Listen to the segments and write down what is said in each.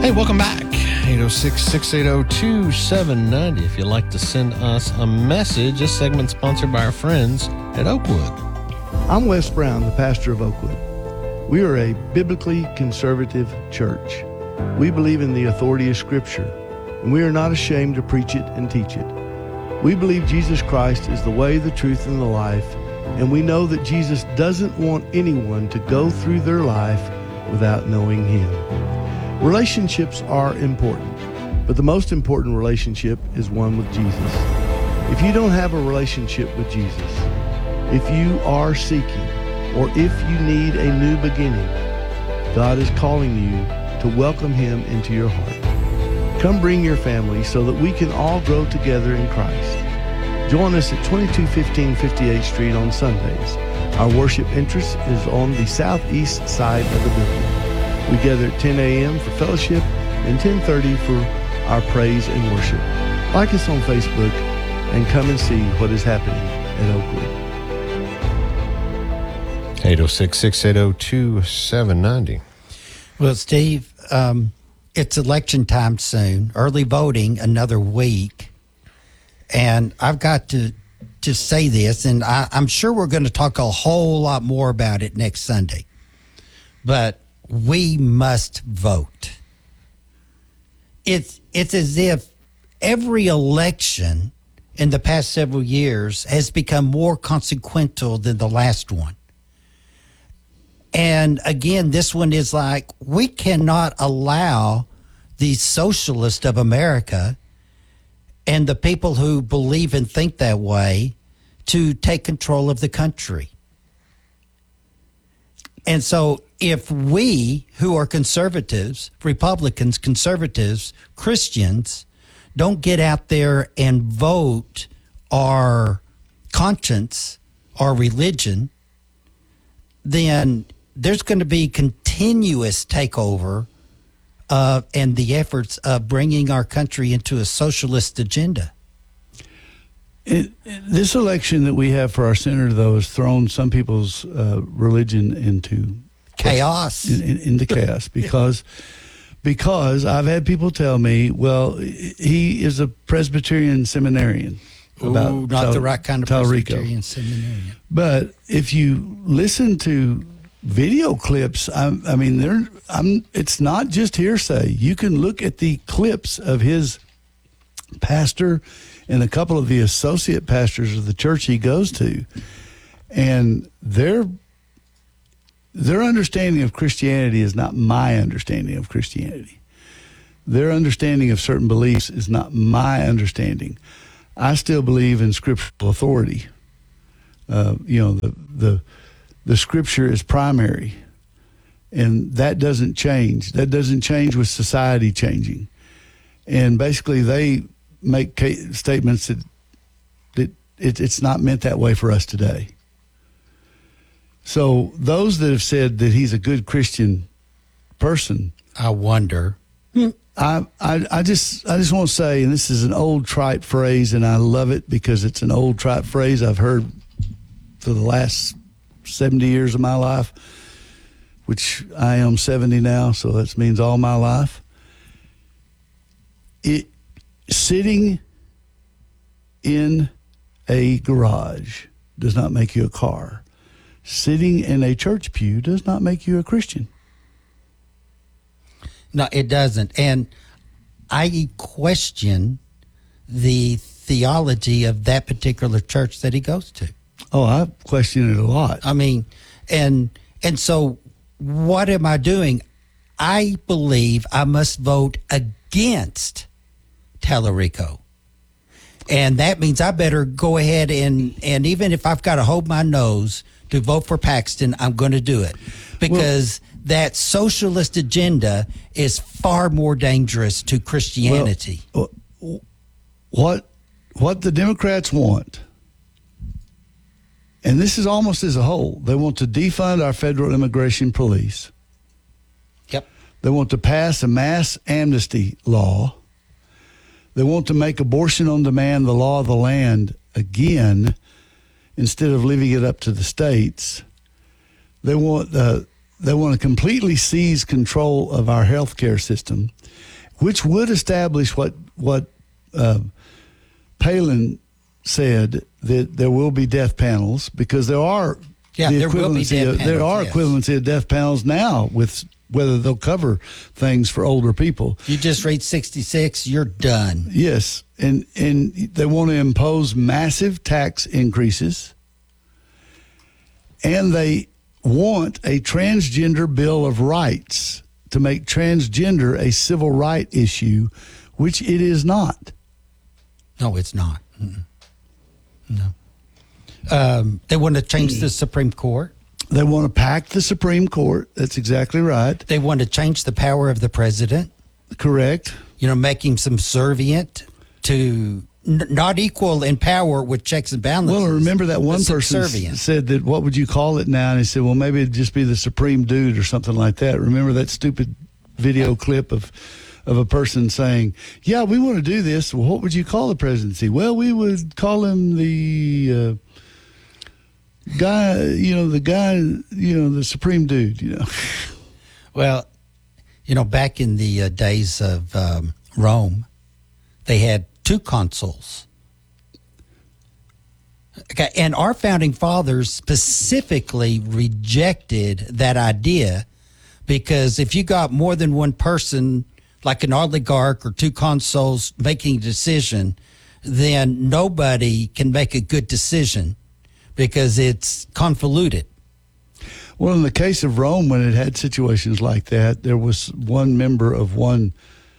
Hey, welcome back. 806-680-2790. If you'd like to send us a message, this segment's sponsored by our friends at Oakwood. I'm Wes Brown, the pastor of Oakwood. We are a biblically conservative church. We believe in the authority of Scripture, and we are not ashamed to preach it and teach it. We believe Jesus Christ is the way, the truth, and the life, and we know that Jesus doesn't want anyone to go through their life without knowing Him. Relationships are important, but the most important relationship is one with Jesus. If you don't have a relationship with Jesus, if you are seeking, or if you need a new beginning, God is calling you to welcome Him into your heart. Come bring your family so that we can all grow together in Christ. Join us at 2215 58th Street on Sundays. Our worship interest is on the southeast side of the building. We gather at 10 a.m. for fellowship and 10:30 for our praise and worship. Like us on Facebook and come and see what is happening at Oakwood. 806-680-2790. Well, Steve, it's election time soon, early voting another week. And I've got to say this, and I'm sure we're going to talk a whole lot more about it next Sunday. But we must vote. It's as if every election in the past several years has become more consequential than the last one. And again, this one is like, we cannot allow the socialists of America and the people who believe and think that way to take control of the country. And so if we who are conservatives, Republicans, conservatives, Christians, don't get out there and vote our conscience, our religion, then there's going to be continuous takeover and the efforts of bringing our country into a socialist agenda. This election that we have for our senator, though, has thrown some people's religion into chaos. Into chaos because I've had people tell me, well, he is a Presbyterian seminarian. Not the right kind of Presbyterian seminarian. But if you listen to video clips, it's not just hearsay. You can look at the clips of his pastor and a couple of the associate pastors of the church he goes to, and their understanding of Christianity is not my understanding of Christianity. Their understanding of certain beliefs is not my understanding. I still believe in scriptural authority. The scripture is primary, and that doesn't change. That doesn't change with society changing. And basically, they make statements that it's not meant that way for us today. So those that have said that he's a good Christian person, I wonder. I just want to say, and this is an old trite phrase, and I love it because it's an old trite phrase I've heard for the last 70 years of my life, which I am 70 now, so that means all my life. Sitting in a garage does not make you a car. Sitting in a church pew does not make you a Christian. No, it doesn't. And I question the theology of that particular church that he goes to. Oh, I question it a lot. I mean, and so what am I doing? I believe I must vote against Tallarico. And that means I better go ahead and even if I've got to hold my nose to vote for Paxton, I'm going to do it. Because that socialist agenda is far more dangerous to Christianity. What the Democrats want, and this is almost as a whole, they want to defund our federal immigration police. Yep. They want to pass a mass amnesty law. They want to make abortion on demand the law of the land again, instead of leaving it up to the states. They want They want to completely seize control of our healthcare system, which would establish what Palin said, that there will be death panels, because there are there will be death panels, there are yes. equivalency of death panels now with whether they'll cover things for older people. You just reach 66, you're done. Yes, and they want to impose massive tax increases, and they want a transgender bill of rights to make transgender a civil right issue, which it is not. No, it's not. Mm-mm. No. They want to change the Supreme Court. They want to pack the Supreme Court. That's exactly right. They want to change the power of the president. Correct. Make him subservient to not equal in power with checks and balances. Well, remember that one person said that, what would you call it now? And he said, well, maybe it'd just be the Supreme Dude or something like that. Remember that stupid video clip of a person saying, yeah, we want to do this. Well, what would you call the presidency? Well, we would call him the guy, the Supreme Dude, Well, back in the days of Rome, they had 2 consuls. Okay, and our founding fathers specifically rejected that idea, because if you got more than one person, like an oligarch or 2 consuls making a decision, then nobody can make a good decision because it's convoluted. Well, in the case of Rome, when it had situations like that, there was one member of one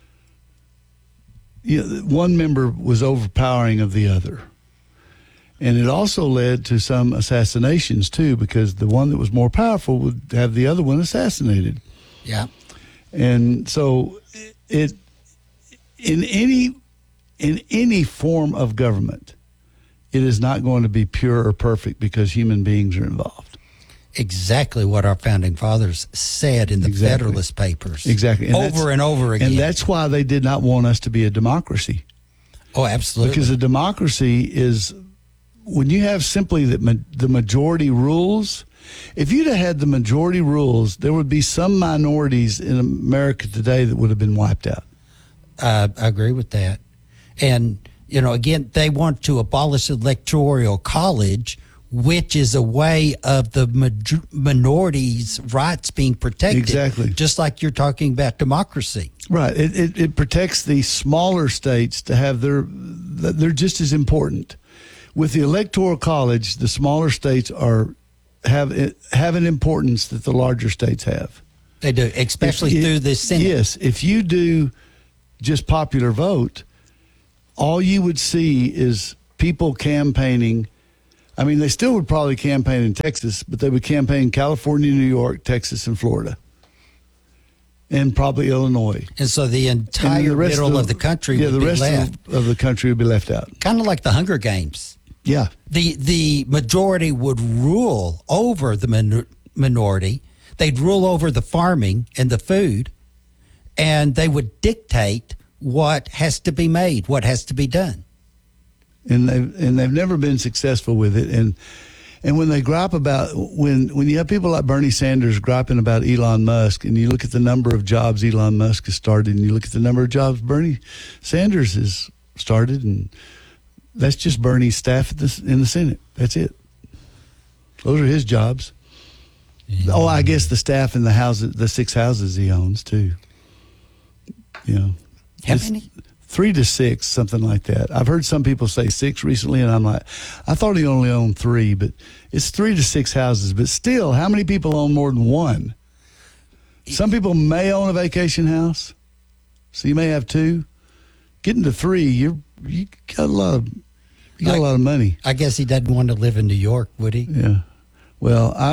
member was overpowering of the other. And it also led to some assassinations, too, because the one that was more powerful would have the other one assassinated. Yeah. And so in any form of government, it is not going to be pure or perfect because human beings are involved. Exactly what our founding fathers said in the Federalist Papers. Exactly. And over and over again. And that's why they did not want us to be a democracy. Oh, absolutely. Because a democracy is when you have simply the majority rules. If you'd have had the majority rules, there would be some minorities in America today that would have been wiped out. I agree with that. And, again, they want to abolish the electoral college, which is a way of the minorities' rights being protected. Exactly. Just like you're talking about democracy. Right. It protects the smaller states to have they're just as important. With the electoral college, the smaller states have an importance that the larger states have. They do, especially through the Senate. Yes. If you do just popular vote, all you would see is people campaigning. I mean, they still would probably campaign in Texas, but they would campaign in California, New York, Texas, and Florida, and probably Illinois. And so the entire middle of the country would be left. The rest of the country would be left out. Kind of like the Hunger Games. Yeah. The majority would rule over the minority. They'd rule over the farming and the food, and they would dictate what has to be made, what has to be done. And they've never been successful with it. And when they gripe about when you have people like Bernie Sanders griping about Elon Musk, and you look at the number of jobs Elon Musk has started, and you look at the number of jobs Bernie Sanders has started, and that's just Bernie's staff in the Senate. That's it. Those are his jobs. Yeah. Oh, I guess the staff in the houses, the 6 houses he owns too. How many? 3 to 6, something like that. I've heard some people say 6 recently, and I'm like, I thought he only owned 3, but it's 3 to 6 houses. But still, how many people own more than one? Some people may own a vacation house, so you may have 2. Getting to 3, you got a lot of money. I guess he doesn't want to live in New York, would he? Yeah. Well, I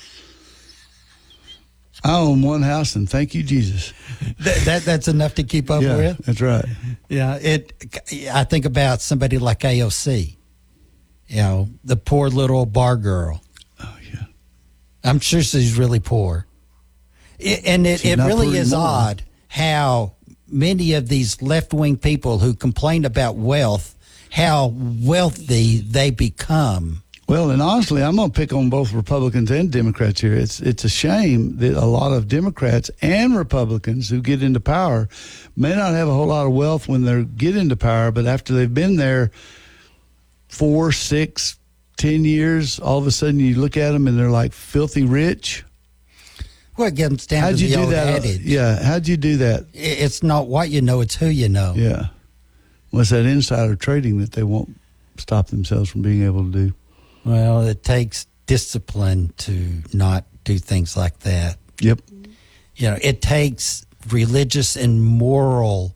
own 1 house, and thank you, Jesus. That's enough to keep up with. That's right. Yeah, I think about somebody like AOC. The poor little bar girl. Oh yeah. I'm sure she's really poor. It really is odd how many of these left-wing people who complain about wealth, how wealthy they become Well, and honestly, I'm going to pick on both Republicans and Democrats here. It's a shame that a lot of Democrats and Republicans who get into power may not have a whole lot of wealth when they get into power, but after they've been there 4, 6, 10 years, all of a sudden you look at them and they're like filthy rich. Well, it comes down How'd to you the do old that? adage. Yeah, how'd you do that? It's not what you know, it's who you know. Yeah. Well, it's that insider trading that they won't stop themselves from being able to do. Well, it takes discipline to not do things like that. Yep. You know, it takes a religious and moral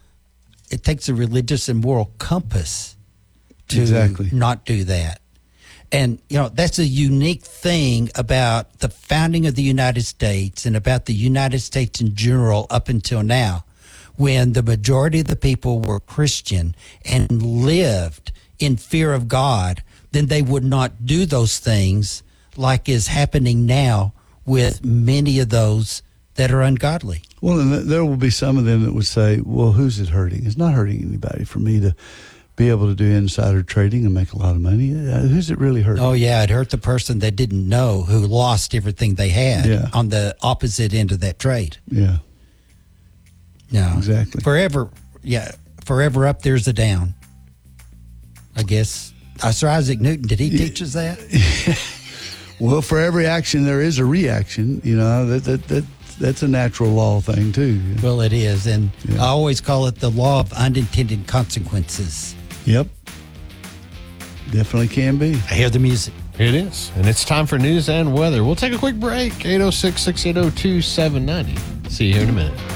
compass to Exactly. not do that. And, you know, that's a unique thing about the founding of the United States and about the United States in general up until now, when the majority of the people were Christian and lived in fear of God. Then they would not do those things like is happening now with many of those that are ungodly. Well, and there will be some of them that would say, well, who's it hurting? It's not hurting anybody for me to be able to do insider trading and make a lot of money. Who's it really hurting? Oh, yeah, it hurt the person that didn't know, who lost everything they had on the opposite end of that trade. Yeah. No. Exactly. Forever up there's a down. I guess. Sir Isaac Newton, did he teach us that? Well, for every action, there is a reaction. You know, that's a natural law thing, too. Well, it is. And I always call it the law of unintended consequences. Yep. Definitely can be. I hear the music. It is. And it's time for news and weather. We'll take a quick break. 806-680-2790. See you here in a minute.